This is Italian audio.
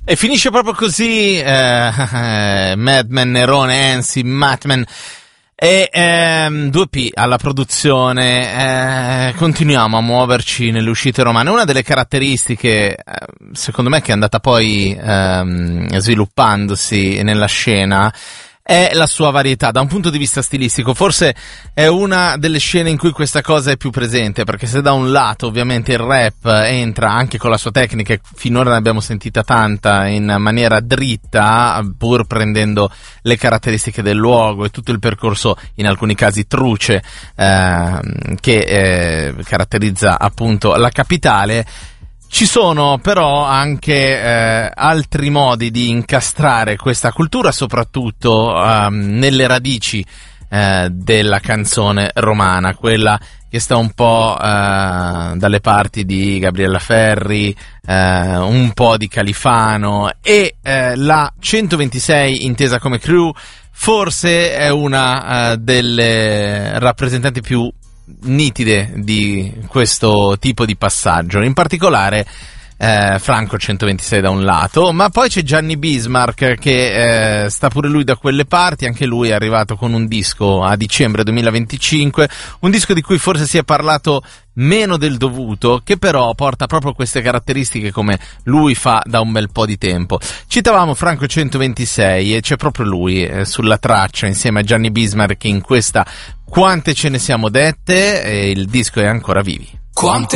E finisce proprio così, Madman, Nerone, Ansi, Matman e 2P alla produzione. Continuiamo a muoverci nelle uscite romane. Una delle caratteristiche, secondo me, che è andata poi sviluppandosi nella scena è la sua varietà da un punto di vista stilistico. Forse è una delle scene in cui questa cosa è più presente, perché se da un lato ovviamente il rap entra anche con la sua tecnica, finora ne abbiamo sentita tanta in maniera dritta, pur prendendo le caratteristiche del luogo e tutto il percorso, in alcuni casi truce, che caratterizza appunto la capitale. Ci sono però anche altri modi di incastrare questa cultura, soprattutto nelle radici della canzone romana, quella che sta un po' dalle parti di Gabriella Ferri, un po' di Califano, e la 126 intesa come crew forse è una delle rappresentanti più nitide di questo tipo di passaggio, in particolare Franco 126 da un lato, ma poi c'è Gianni Bismarck che sta pure lui da quelle parti. Anche lui è arrivato con un disco a dicembre 2025, un disco di cui forse si è parlato meno del dovuto, che però porta proprio queste caratteristiche come lui fa da un bel po' di tempo. Citavamo Franco 126 e c'è proprio lui sulla traccia insieme a Gianni Bismarck in questa Quante ce ne siamo dette, e il disco è ancora vivi. Quante